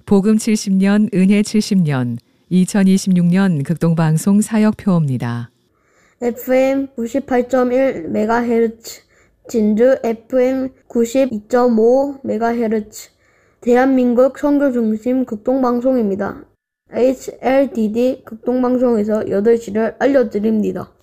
복음 70년, 은혜 70년, 2026년 극동방송 사역표입니다. FM 98.1MHz, 진주 FM 92.5MHz, 대한민국 선교중심 극동방송입니다. HLDD 극동방송에서 8시를 알려드립니다.